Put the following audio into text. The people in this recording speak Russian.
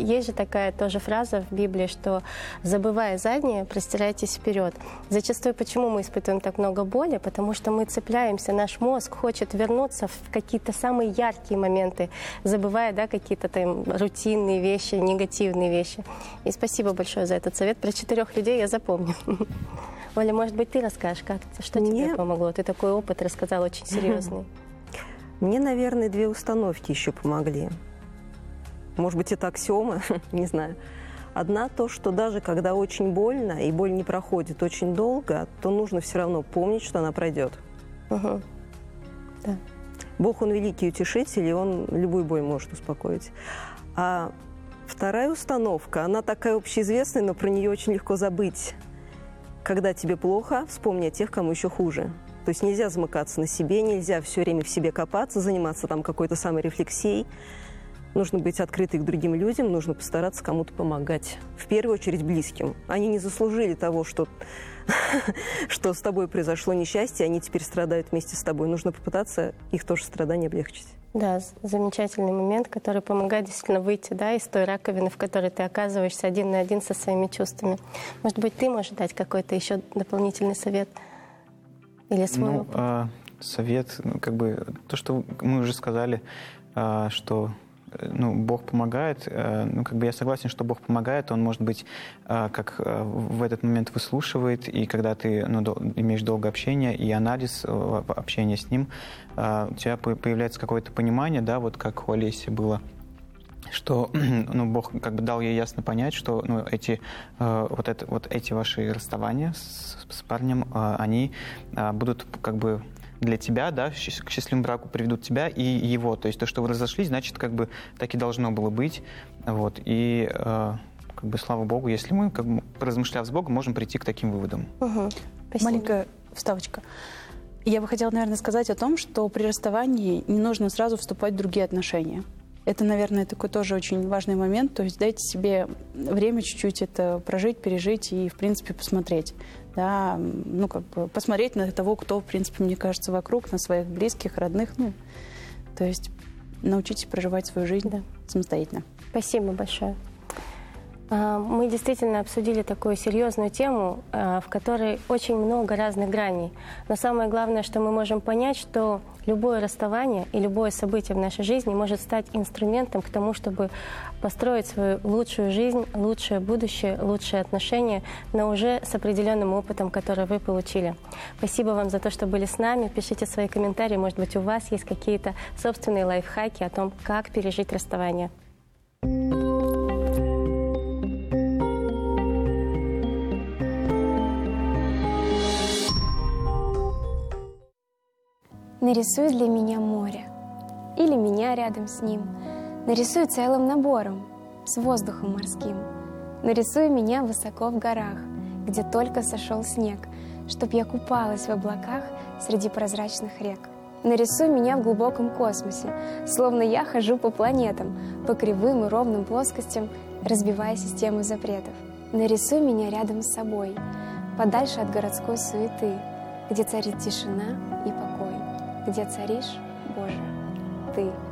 есть же такая тоже фраза в Библии, что забывая заднее, простирайтесь вперед. Зачастую почему мы испытываем так много боли? Потому что мы цепляемся, наш мозг хочет вернуться в какие-то самые яркие моменты, забывая, да, какие-то там рутинные вещи, негативные вещи. И спасибо большое за этот совет. Про 4 людей я запомню. Оля, может быть, ты расскажешь, что тебе помогло? Ты такой опыт рассказала, очень серьезный. Мне, наверное, 2 установки еще помогли. Может быть, это аксиома, не знаю. Одна то, что даже когда очень больно, и боль не проходит очень долго, то нужно все равно помнить, что она пройдет. Да. Бог, Он великий утешитель, и Он любую боль может успокоить. А вторая установка, она такая общеизвестная, но про нее очень легко забыть. Когда тебе плохо, вспомни о тех, кому еще хуже. То есть нельзя замыкаться на себе, нельзя все время в себе копаться, заниматься там какой-то саморефлексией. Нужно быть открытой к другим людям, нужно постараться кому-то помогать. В первую очередь близким. Они не заслужили того, что с тобой произошло несчастье, они теперь страдают вместе с тобой. Нужно попытаться их тоже страдания облегчить. Да, замечательный момент, который помогает действительно выйти, да, из той раковины, в которой ты оказываешься один на один со своими чувствами. Может быть, ты можешь дать какой-то еще дополнительный совет? Или свой опыт? Совет, то, что мы уже сказали, что Бог помогает. Я согласен, что Бог помогает. Он, может быть, как в этот момент выслушивает, и когда ты имеешь долгое общение и анализ общения с Ним, у тебя появляется какое-то понимание, да, вот как у Олеси было, что Бог дал ей ясно понять, что эти ваши расставания с парнем, они будут для тебя, да, к счастливому браку приведут тебя и его. То есть то, что вы разошлись, значит, так и должно было быть. Вот. И слава Богу, если мы, поразмышляв с Богом, можем прийти к таким выводам. Маленькая вставочка. Я бы хотела, наверное, сказать о том, что при расставании не нужно сразу вступать в другие отношения. Это, наверное, такой тоже очень важный момент. То есть дайте себе время чуть-чуть это прожить, пережить и, в принципе, посмотреть. Да, посмотреть на того, кто, в принципе, мне кажется, вокруг, на своих близких, родных. То есть научитесь проживать свою жизнь самостоятельно. Спасибо большое. Мы действительно обсудили такую серьезную тему, в которой очень много разных граней. Но самое главное, что мы можем понять, что любое расставание и любое событие в нашей жизни может стать инструментом к тому, чтобы построить свою лучшую жизнь, лучшее будущее, лучшие отношения, но уже с определенным опытом, который вы получили. Спасибо вам за то, что были с нами. Пишите свои комментарии. Может быть, у вас есть какие-то собственные лайфхаки о том, как пережить расставание. Нарисуй для меня море, или меня рядом с ним. Нарисуй целым набором, с воздухом морским. Нарисуй меня высоко в горах, где только сошел снег, чтоб я купалась в облаках среди прозрачных рек. Нарисуй меня в глубоком космосе, словно я хожу по планетам, по кривым и ровным плоскостям, разбивая систему запретов. Нарисуй меня рядом с собой, подальше от городской суеты, где царит тишина и покой, где царишь, Боже, Ты.